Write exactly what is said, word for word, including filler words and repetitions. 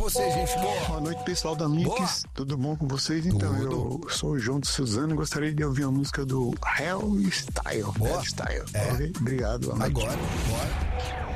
você, gente boa? Boa noite, pessoal da Mix. Boa. Tudo bom com vocês? Então, Tudo. eu sou o João de Suzano e gostaria de ouvir a música do Hell Style. Boa. Hell Style. É. Ok? Obrigado. Boa noite. Agora, bora.